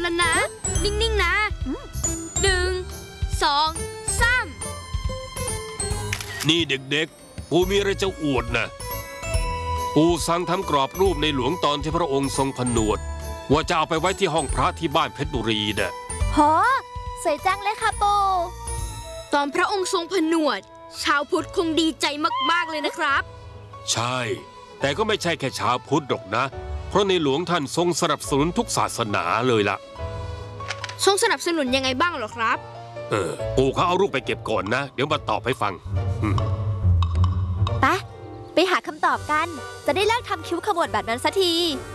แล้วนะนิ่งๆนะ1 2 3 นี่เด็กๆปู่มีอะไรจะอวดนะปู่สั่งทำกรอบรูปในหลวงตอนที่พระองค์ทรงผนวดว่าจะเอาไปไว้ที่ห้องพระที่บ้านเพชรบุรีน่ะโหสวยจังเลยค่ะปู่ตอนพระองค์ทรงผนวดชาวพุทธคงดีใจมากๆเลยนะครับใช่แต่ก็ไม่ใช่แค่ชาวพุทธหรอกนะเพราะในหลวงท่านทรงสนับสนุนทุกศาสนาเลยล่ะทรงสนับสนุนยังไงบ้างหรอครับปู่เขาเอารูปไปเก็บก่อนนะเดี๋ยวมาตอบให้ฟังไปหาคำตอบกันจะได้เลิกทำคิ้วขมวดแบบนั้นสักที